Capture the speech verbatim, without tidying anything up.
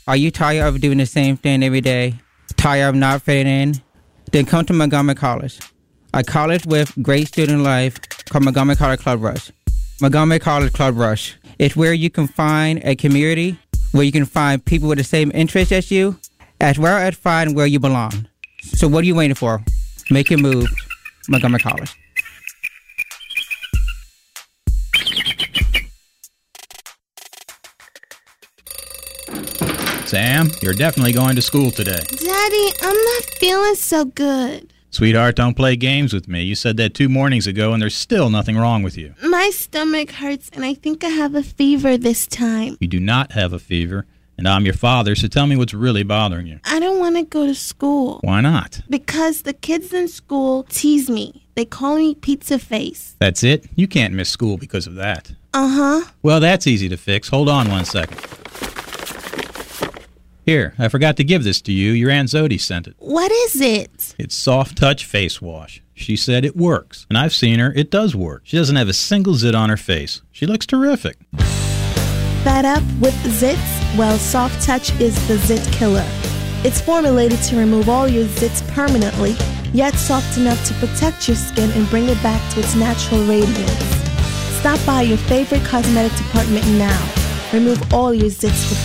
Are you tired of doing the same thing every day? Tired of not fitting in? Then come to Montgomery College, a college with great student life called Montgomery College Club Rush. Montgomery College Club Rush. It's where you can find a community, where you can find people with the same interests as you, as well as find where you belong. So what are you waiting for? Make your move. Montgomery College. Sam, you're definitely going to school today. Daddy, I'm not feeling so good. Sweetheart, don't play games with me. You said that two mornings ago, and there's still nothing wrong with you. My stomach hurts, and I think I have a fever this time. You do not have a fever, and I'm your father, so tell me what's really bothering you. I don't want to go to school. Why not? Because the kids in school tease me. They call me Pizza Face. That's it? You can't miss school because of that. Uh-huh. Well, that's easy to fix. Hold on one second. Here, I forgot to give this to you. Your Aunt Zodi sent it. What is it? It's Soft Touch Face Wash. She said it works, and I've seen her. It does work. She doesn't have a single zit on her face. She looks terrific. Fed up with zits? Well, Soft Touch is the zit killer. It's formulated to remove all your zits permanently, yet soft enough to protect your skin and bring it back to its natural radiance. Stop by your favorite cosmetic department now. Remove all your zits for